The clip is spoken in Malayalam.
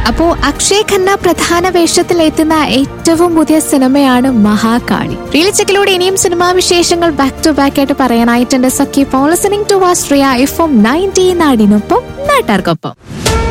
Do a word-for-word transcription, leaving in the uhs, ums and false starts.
അപ്പോ അക്ഷയ് ഖന്ന പ്രധാന വേഷത്തിൽ എത്തുന്ന ഏറ്റവും പുതിയ സിനിമയാണ് മഹാകാളി. റീൽ ചെക്കിലൂടെ ഇനിയും സിനിമാ വിശേഷങ്ങൾ ബാക്ക് ടു ബാക്ക് ആയിട്ട് പറയാനായിട്ടുണ്ട്. സഖി പോളിസണിംഗ് ടു വാസ്ട്രിയ എഫ് എം നയൻറ്റി നാടിനൊപ്പം നാട്ടാർക്കൊപ്പം.